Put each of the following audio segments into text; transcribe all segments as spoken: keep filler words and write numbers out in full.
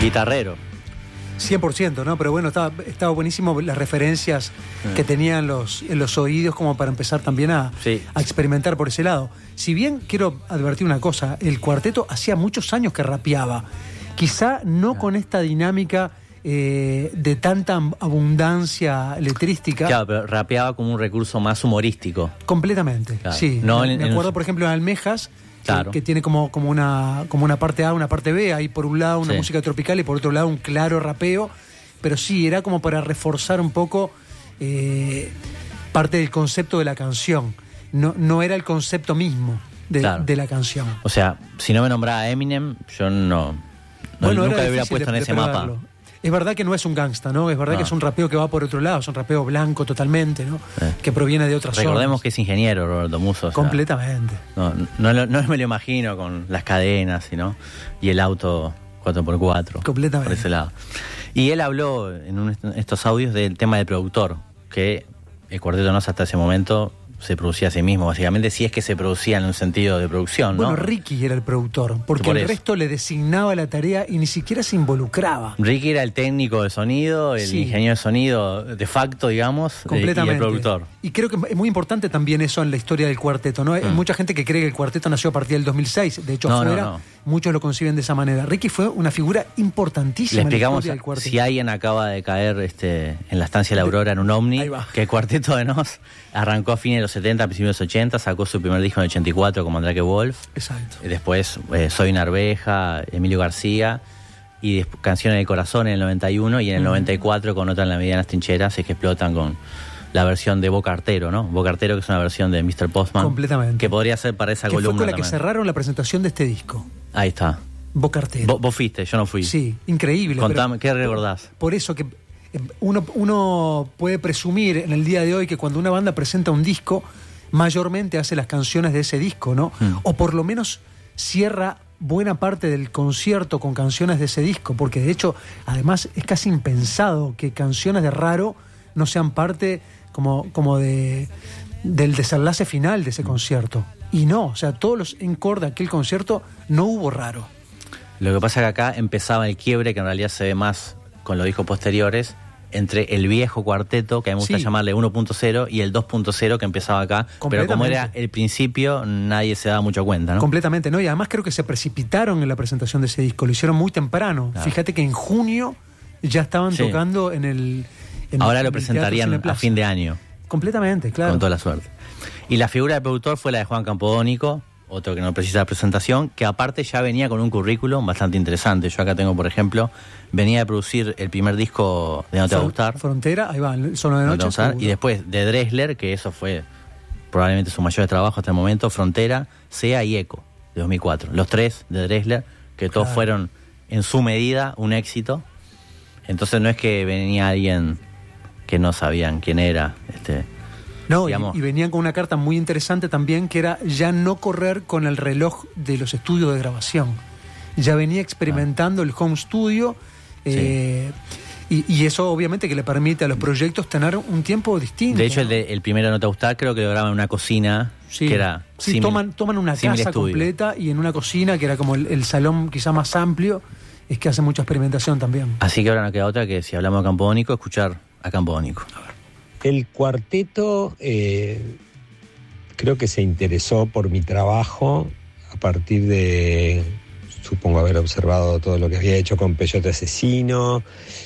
Guitarrero. cien por ciento, ¿no? Pero bueno, estaba, estaba buenísimo las referencias sí. que tenía en los, en los oídos como para empezar también a, sí. a experimentar por ese lado. Si bien quiero advertir una cosa, el cuarteto hacía muchos años que rapeaba. Quizá no ah. con esta dinámica eh, de tanta abundancia letrística. Claro, pero rapeaba como un recurso más humorístico. Completamente, claro. sí. No, me, en, me acuerdo, en... por ejemplo, en Almejas, claro. que, que tiene como, como, una, como una parte A, una parte B, ahí por un lado una sí. música tropical y por otro lado un claro rapeo, pero sí, era como para reforzar un poco eh, parte del concepto de la canción, no, no era el concepto mismo de, claro. de la canción. O sea, si no me nombraba Eminem, yo no, no bueno, nunca lo hubiera puesto de, en ese mapa. Es verdad que no es un gangsta, ¿no? Es verdad no. que es un rapeo que va por otro lado, es un rapeo blanco totalmente, ¿no? Eh. Que proviene de otras zonas. Recordemos que es ingeniero, Roberto Musso. Completamente. O sea, no, no, no me lo imagino con las cadenas, ¿no? Y el auto cuatro por cuatro. Completamente. Por ese lado. Y él habló en un, estos audios del tema del productor, que el Cuarteto Nos hasta ese momento se producía a sí mismo, básicamente, si es que se producía en un sentido de producción, ¿no? Bueno, Ricky era el productor, porque Por el eso. resto le designaba la tarea y ni siquiera se involucraba. Ricky era el técnico de sonido, el sí. ingeniero de sonido de facto, digamos, completamente. Y el productor. Y creo que es muy importante también eso en la historia del cuarteto, ¿no? Mm. Hay mucha gente que cree que el cuarteto nació a partir del dos mil seis, de hecho no, afuera no, no. muchos lo conciben de esa manera. Ricky fue una figura importantísima en la historia del cuarteto. Si alguien acaba de caer este, en la estancia de la Aurora en un ovni, que el Cuarteto de Nos arrancó a fines de los setenta, a principios de los ochenta, sacó su primer disco en el ochenta y cuatro con Mandrake Wolf. Exacto. Y después eh, Soy una arveja, Emilio García, y después, Canciones del Corazón en el noventa y uno, y en el mm. noventa y cuatro con Otra en la Medianas Trincheras, es que explotan con la versión de Boca Artero, ¿no? Boca Artero, que es una versión de mister Postman. Completamente. Que podría ser para esa que columna fue con la también. Que cerraron la presentación de este disco. Ahí está. Boca Artero. Vos, vos fuiste, yo no fui. Sí, increíble. Contame, ¿qué recordás? Por eso que uno, uno puede presumir en el día de hoy que cuando una banda presenta un disco, mayormente hace las canciones de ese disco, ¿no? Mm. O por lo menos cierra buena parte del concierto con canciones de ese disco, porque de hecho, además, es casi impensado que canciones de Raro no sean parte como, como de, del desenlace final de ese concierto. Y no, o sea, todos los encore de aquel concierto no hubo Raro. Lo que pasa es que acá empezaba el quiebre, que en realidad se ve más con los discos posteriores, entre el viejo cuarteto, que a mí me gusta sí. llamarle uno punto cero, y el dos punto cero, que empezaba acá. Pero como era el principio, nadie se daba mucho cuenta, ¿no? Completamente, ¿no? Y además creo que se precipitaron en la presentación de ese disco, lo hicieron muy temprano. Claro. Fíjate que en junio ya estaban sí. tocando en el... En Ahora el, lo en presentarían a fin de año. Completamente, claro. Con toda la suerte. Y la figura del productor fue la de Juan Campodónico, otro que no precisa la presentación, que aparte ya venía con un currículum bastante interesante. Yo acá tengo, por ejemplo, venía de producir el primer disco de No Te Va a Gustar. Frontera, ahí va, Solo de Noche. No y después de Dressler, que eso fue probablemente su mayor trabajo hasta el momento, Frontera, Sea y Eco, de dos mil cuatro. Los tres de Dressler, que todos claro. fueron en su medida un éxito. Entonces no es que venía alguien que no sabían quién era, este... No, y, y venían con una carta muy interesante también, que era ya no correr con el reloj de los estudios de grabación. Ya venía experimentando ah. el home studio, eh, sí. y, y eso obviamente que le permite a los proyectos tener un tiempo distinto. De hecho, el, de, el primero No Te Va a Gustar creo que lo graban en una cocina, sí. que era... Sí, simil, toman, toman una casa estudio. completa, y en una cocina, que era como el, el salón quizá más amplio, es que hace mucha experimentación también. Así que ahora no queda otra que, si hablamos de Campodónico, escuchar a Campodónico. A ver. El cuarteto eh, creo que se interesó por mi trabajo a partir de, supongo haber observado todo lo que había hecho con Peyote Asesino,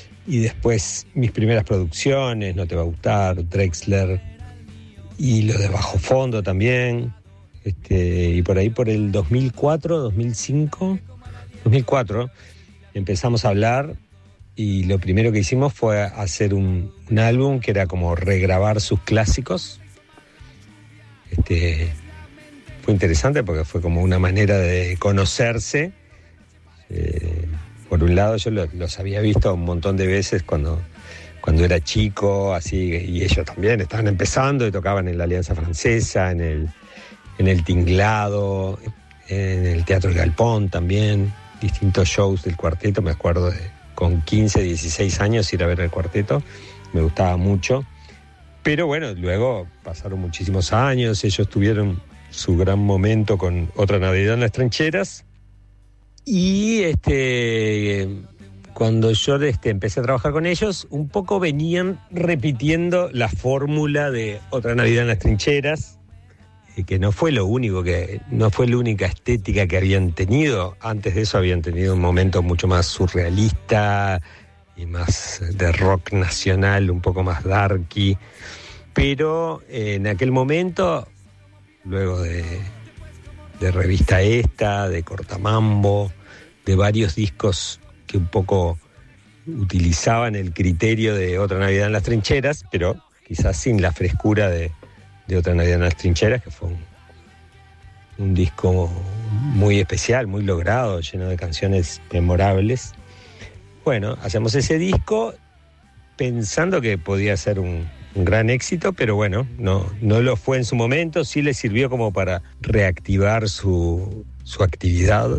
y después mis primeras producciones, No Te Va a Gustar, Drexler, y lo de Bajo Fondo también, este, y por ahí por el dos mil cuatro, dos mil cinco, dos mil cuatro empezamos a hablar. Y lo primero que hicimos fue hacer un, un álbum que era como regrabar sus clásicos. Este, fue interesante porque fue como una manera de conocerse. Eh, por un lado, yo lo, los había visto un montón de veces cuando, cuando era chico, así, y ellos también estaban empezando y tocaban en la Alianza Francesa, en el, en el Tinglado, en el Teatro El Galpón también, distintos shows del cuarteto, me acuerdo de... con quince, dieciséis años ir a ver el cuarteto, me gustaba mucho, pero bueno, luego pasaron muchísimos años, ellos tuvieron su gran momento con Otra Navidad en las Trincheras, y este, cuando yo este, empecé a trabajar con ellos, un poco venían repitiendo la fórmula de Otra Navidad en las Trincheras, eh, que no fue lo único que, no fue la única estética que habían tenido. Antes de eso habían tenido un momento mucho más surrealista y más de rock nacional, un poco más darky. Pero eh, en aquel momento, luego de, de Revista Esta, de Cortamambo, de varios discos que un poco utilizaban el criterio de Otra Navidad en las Trincheras, pero quizás sin la frescura de, de Otra Navidad en las Trincheras, que fue un, un disco muy especial, muy logrado, lleno de canciones memorables. Bueno, hacemos ese disco pensando que podía ser un, un gran éxito, pero bueno, no, no lo fue en su momento. Sí le sirvió como para reactivar su, su actividad.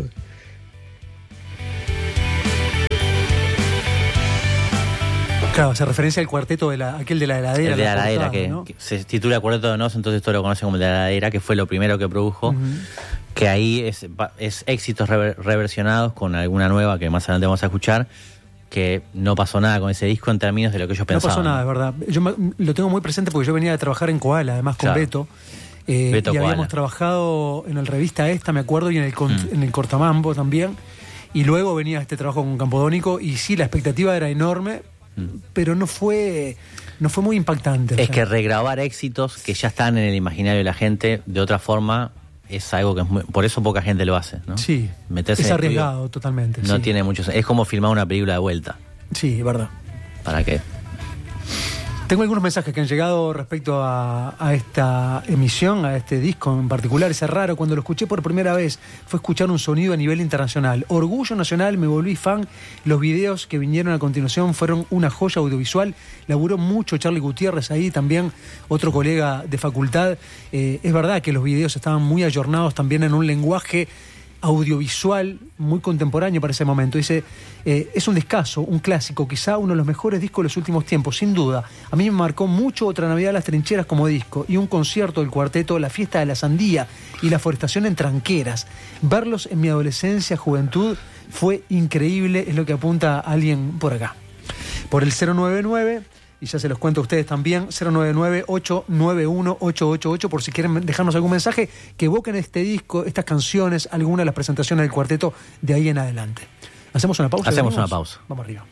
Claro, se referencia al cuarteto de la, aquel de la heladera. El de la, la heladera, portada, que, ¿no? que se titula Cuarteto de Nos, entonces todos lo conocen como el de la heladera, que fue lo primero que produjo. Uh-huh. Que ahí es, es éxitos rever, reversionados con alguna nueva que más adelante vamos a escuchar, que no pasó nada con ese disco en términos de lo que ellos pensaban. No pasó nada, es verdad. Yo me, lo tengo muy presente porque yo venía de trabajar en Koala, además con claro. Beto. Eh, Beto y Koala. Habíamos trabajado en el Revista Esta, me acuerdo, y en el, mm. en el Cortamambo también. Y luego venía este trabajo con Campodónico, y sí, la expectativa era enorme, mm. pero no fue, no fue muy impactante. Es o sea. que regrabar éxitos que ya están en el imaginario de la gente, de otra forma, es algo que es muy, por eso poca gente lo hace, ¿no? Sí, meterse es arriesgado estudio, totalmente. No sí. tiene mucho. Es como filmar una película de vuelta. Sí, es verdad. ¿Para qué? Tengo algunos mensajes que han llegado respecto a, a esta emisión, a este disco en particular. Es raro, cuando lo escuché por primera vez fue escuchar un sonido a nivel internacional. Orgullo nacional, me volví fan. Los videos que vinieron a continuación fueron una joya audiovisual. Laburó mucho Charlie Gutiérrez ahí, también otro colega de facultad. Eh, es verdad que los videos estaban muy ayornados también en un lenguaje audiovisual muy contemporáneo para ese momento. Dice, eh, es un discazo, un clásico, quizá uno de los mejores discos de los últimos tiempos, sin duda. A mí me marcó mucho Otra Navidad en las Trincheras como disco, y un concierto del cuarteto, la fiesta de la sandía y la forestación en Tranqueras. Verlos en mi adolescencia, juventud, fue increíble, es lo que apunta alguien por acá. Por el cero nueve nueve, y ya se los cuento a ustedes también, cero nueve nueve, ocho nueve uno, ocho ocho ocho, por si quieren dejarnos algún mensaje, que evoquen este disco, estas canciones, alguna de las presentaciones del cuarteto de ahí en adelante. ¿Hacemos una pausa? Hacemos una pausa. Vamos arriba.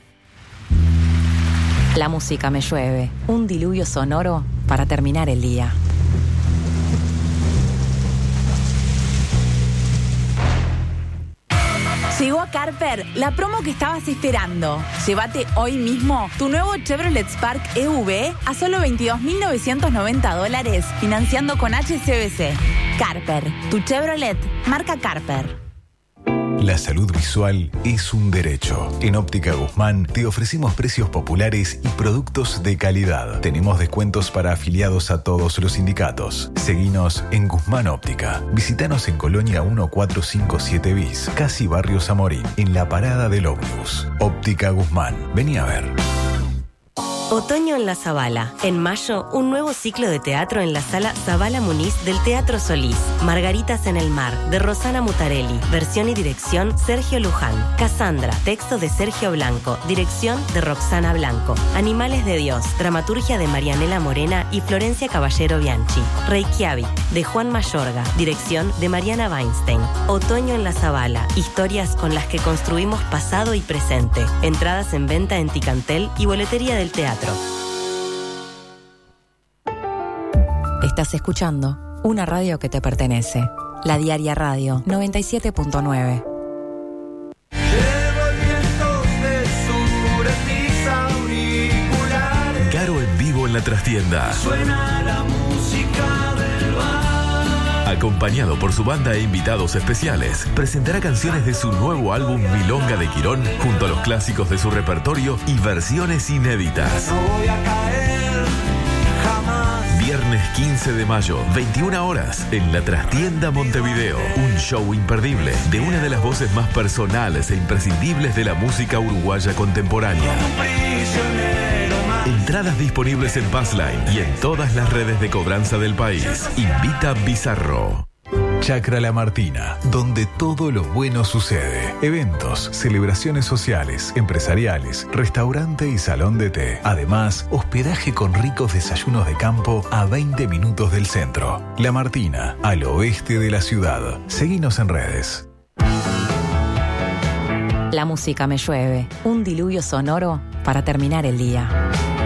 La música me llueve, un diluvio sonoro para terminar el día. Llegó a Carper la promo que estabas esperando. Llévate hoy mismo tu nuevo Chevrolet Spark E V a solo veintidós mil novecientos noventa dólares, financiando con H S B C. Carper, tu Chevrolet, marca Carper. La salud visual es un derecho. En Óptica Guzmán te ofrecemos precios populares y productos de calidad. Tenemos descuentos para afiliados a todos los sindicatos. Seguinos en Guzmán Óptica. Visítanos en Colonia mil cuatrocientos cincuenta y siete bis, casi Barrio Zamorín, en la parada del ómnibus. Óptica Guzmán. Vení a ver. Otoño en la Zabala. En mayo, un nuevo ciclo de teatro en la sala Zabala Muniz del Teatro Solís. Margaritas en el mar, de Rosana Mutarelli. Versión y dirección, Sergio Luján. Cassandra, texto de Sergio Blanco. Dirección de Roxana Blanco. Animales de Dios, dramaturgia de Marianela Morena y Florencia Caballero Bianchi. Reykjavik, de Juan Mayorga. Dirección de Mariana Weinstein. Otoño en la Zabala. Historias con las que construimos pasado y presente. Entradas en venta en Ticantel y boletería del teatro. Estás escuchando una radio que te pertenece. La Diaria Radio noventa y siete punto nueve. Caro en vivo en la trastienda. Suena la música del bar. Acompañado por su banda e invitados especiales, presentará canciones de su nuevo álbum Milonga de Quirón, junto a los clásicos de su repertorio y versiones inéditas. No voy a caer jamás. Viernes quince de mayo, veintiuna horas, en la Trastienda Montevideo. Un show imperdible de una de las voces más personales e imprescindibles de la música uruguaya contemporánea. Entradas disponibles en Passline y en todas las redes de cobranza del país. Invita Bizarro. Chacra La Martina, donde todo lo bueno sucede. Eventos, celebraciones sociales, empresariales, restaurante y salón de té. Además, hospedaje con ricos desayunos de campo a veinte minutos del centro. La Martina, al oeste de la ciudad. Seguinos en redes. La música me llueve, un diluvio sonoro para terminar el día.